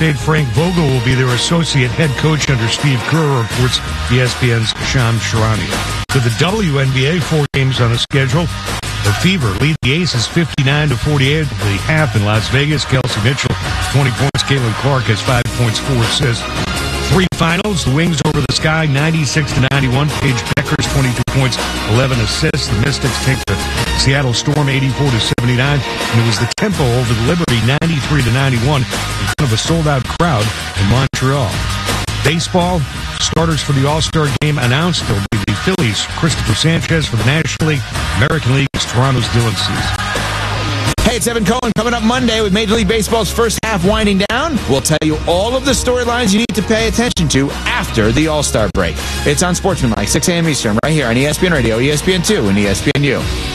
State Frank Vogel will be their associate head coach under Steve Kerr, reports ESPN's Shams Charania. To the WNBA, 4 games on the schedule. The Fever lead the Aces 59-48 at the half in Las Vegas. Kelsey Mitchell, 20 points. Caitlin Clark has 5 points, 4 assists. 3 finals. The Wings over the Sky, 96-91. Paige Beckers, 22 points, 11 assists. The Mystics take the Seattle Storm, 84-79. And it was the Tempo over the Liberty, 93-91, in front of a sold-out crowd in Montreal. Baseball, starters for the All-Star game announced. They'll be the Phillies, Christopher Sanchez for the National League. American League is Toronto's Dylan Cease. Hey, it's Evan Cohen coming up Monday with Major League Baseball's first half winding down. We'll tell you all of the storylines you need to pay attention to after the All-Star break. It's on Sportsmanlike, 6 a.m. Eastern, right here on ESPN Radio, ESPN2, and ESPNU.